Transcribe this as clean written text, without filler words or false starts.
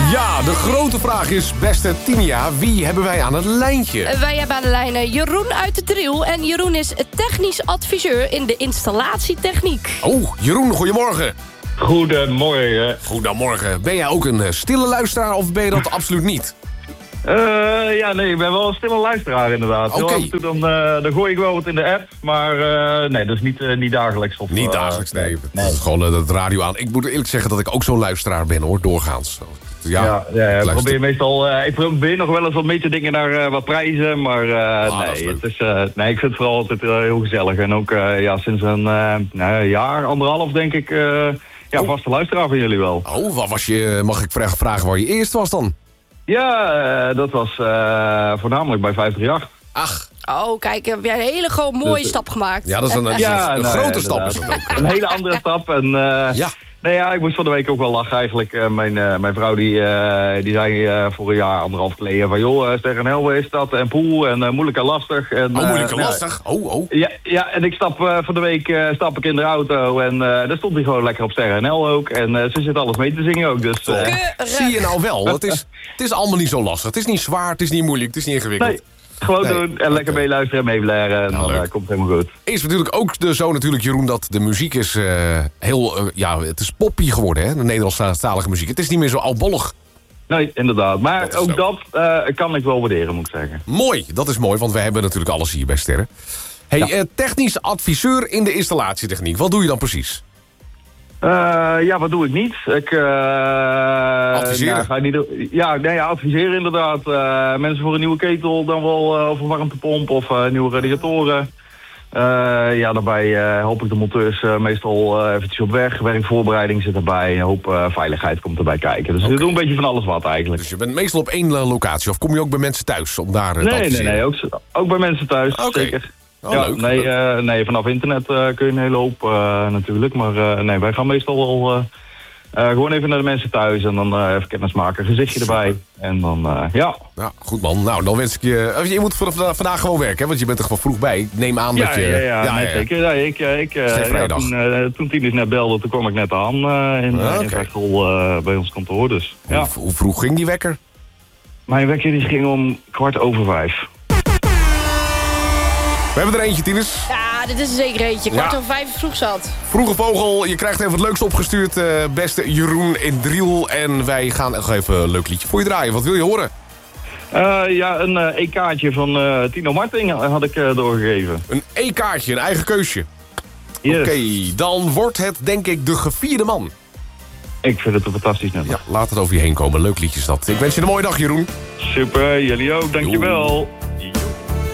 Ja, de grote vraag is, beste Tinia, wie hebben wij aan het lijntje? Wij hebben aan de lijn Jeroen uit de Driel. En Jeroen is technisch adviseur in de installatietechniek. Oh, Jeroen, goedemorgen. Goedemorgen. Goedemorgen. Ben jij ook een stille luisteraar of ben je dat absoluut niet? Ja, nee, ik ben wel een stille luisteraar inderdaad. Oké. Af en toe dan gooi ik wel wat in de app, maar nee, dat is niet dagelijks. Of, Niet dagelijks, nee. Het is gewoon het radio aan. Ik moet eerlijk zeggen dat ik ook zo'n luisteraar ben, hoor, doorgaans. Ja, luister. probeer meestal. Ik probeer nog wel eens wat mee te dingen naar wat prijzen, maar dat is nee, leuk. het is, nee, ik vind het vooral altijd heel gezellig. En ook sinds een jaar, anderhalf denk ik, vaste luisteraar van jullie wel. Oh, wat was je, mag ik vragen waar je eerst was dan? Ja, dat was voornamelijk bij 538. Ach, Oh, kijk, heb jij een hele mooie stap gemaakt. ja, dat is een nou, grote stap is inderdaad. dat ook. Een hele andere stap. En, Ja. Nee, ja, ik moest van de week ook wel lachen eigenlijk. Mijn vrouw die zei voor een jaar, anderhalf geleden van joh, Sterren Helwe is dat en poel en moeilijk en lastig. En, Moeilijk en lastig. Oh. Ja, en ik stap van de week in de auto en daar stond hij gewoon lekker op Sterren NL ook. En ze zit alles mee te zingen ook. Dus, Zie je nou wel, het is allemaal niet zo lastig. Het is niet zwaar, het is niet moeilijk, het is niet ingewikkeld. nee, gewoon doen en lekker meeluisteren en meeblaren en dan leuk. komt het helemaal goed. Is natuurlijk ook zo natuurlijk, Jeroen, dat de muziek is het is poppy geworden, hè? De Nederlandstalige muziek. Het is niet meer zo oudbollig. Nee, inderdaad. Maar Dat is ook zo. dat kan ik wel waarderen, moet ik zeggen. Mooi, dat is mooi, want wij hebben natuurlijk alles hier bij Sterren. Hey, technisch adviseur in de installatietechniek. Wat doe je dan precies? Wat doe ik niet? Adviseren? Ga je niet doen. Adviseren inderdaad. Mensen voor een nieuwe ketel, dan wel of een warmtepomp of nieuwe radiatoren. Daarbij help ik de monteurs meestal eventjes op weg. Werkvoorbereiding zit erbij. Een hoop veiligheid komt erbij kijken. Dus we doen een beetje van alles wat eigenlijk. Dus je bent meestal op één locatie of kom je ook bij mensen thuis om daar te adviseren? Nee. Ook bij mensen thuis, Oké. zeker. Oh, ja, leuk. nee, vanaf internet kun je een hele hoop natuurlijk. Maar nee, wij gaan meestal wel gewoon even naar de mensen thuis. En dan even kennis maken, gezichtje erbij. En dan, ja. Ja, goed man. Nou, dan wens ik je... Je moet vandaag gewoon werken, hè? Want je bent er gewoon vroeg bij. Ik neem aan dat je... Zeker. Ja, vrijdag. Toen Tinus net belde, toen kwam ik net aan in Veghel bij ons kantoor. Dus, ja. Hoe vroeg ging die wekker? Mijn wekker die ging om 5:15. We hebben er eentje, Tinus. Ja, dit is er zeker eentje. 5:15 vroeg zat. Vroege vogel, je krijgt even het leukste opgestuurd. Beste Jeroen in Driel. En wij gaan nog even een leuk liedje voor je draaien. Wat wil je horen? Een EK'tje van Tino Martin had ik doorgegeven. Een E-kaartje, een eigen keusje. Yes. Oké, dan wordt het denk ik de gevierde man. Ik vind het een fantastisch nummer. Ja, laat het over je heen komen. Leuk liedje is dat. Ik wens je een mooie dag, Jeroen. Super, jullie ook. Dankjewel.